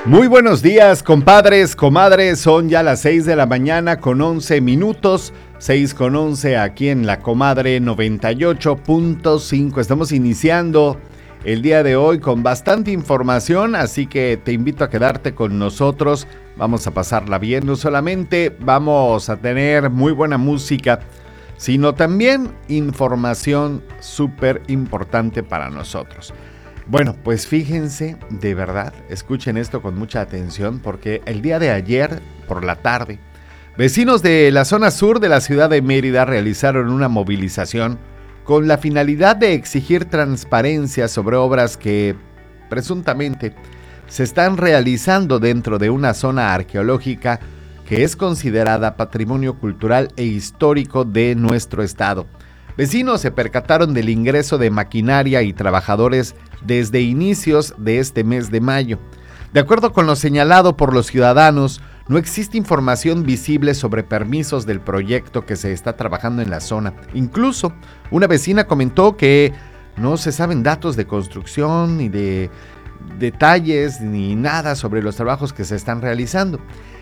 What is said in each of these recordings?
Muy buenos días, compadres, comadres. Son ya las 6 de la mañana con 11 minutos. 6 con 11 aquí en La Comadre 98.5. Estamos iniciando el día de hoy con bastante información, así que te invito a quedarte con nosotros. Vamos a pasarla bien. No solamente vamos a tener muy buena música, sino también información súper importante para nosotros. Bueno, pues fíjense, de verdad, escuchen esto con mucha atención, porque el día de ayer, por la tarde, vecinos de la zona sur de la ciudad de Mérida realizaron una movilización con la finalidad de exigir transparencia sobre obras que presuntamente se están realizando dentro de una zona arqueológica que es considerada patrimonio cultural e histórico de nuestro estado. Vecinos se percataron del ingreso de maquinaria y trabajadores desde inicios de este mes de mayo. De acuerdo con lo señalado por los ciudadanos, no existe información visible sobre permisos del proyecto que se está trabajando en la zona. Incluso, una vecina comentó que no se saben datos de construcción, ni de detalles, ni nada sobre los trabajos que se están realizando.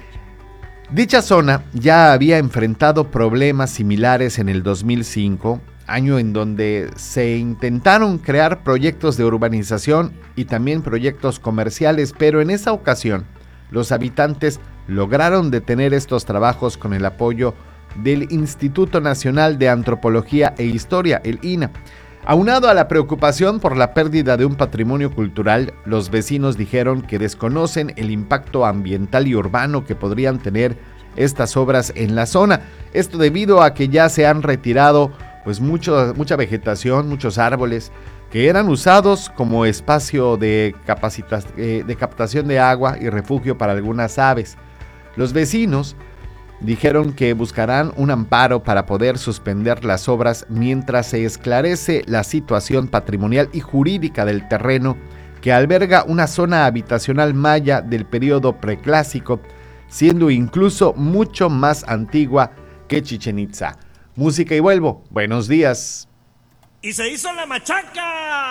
Dicha zona ya había enfrentado problemas similares en el 2005, año en donde se intentaron crear proyectos de urbanización y también proyectos comerciales, pero en esa ocasión los habitantes lograron detener estos trabajos con el apoyo del Instituto Nacional de Antropología e Historia, el INAH. Aunado a la preocupación por la pérdida de un patrimonio cultural, los vecinos dijeron que desconocen el impacto ambiental y urbano que podrían tener estas obras en la zona. Esto debido a que ya se han retirado pues mucha vegetación, muchos árboles que eran usados como espacio de captación de agua y refugio para algunas aves. Los vecinos dijeron que buscarán un amparo para poder suspender las obras mientras se esclarece la situación patrimonial y jurídica del terreno que alberga una zona habitacional maya del periodo preclásico, siendo incluso mucho más antigua que Chichén Itzá. Música y vuelvo. Buenos días. Y se hizo la machaca.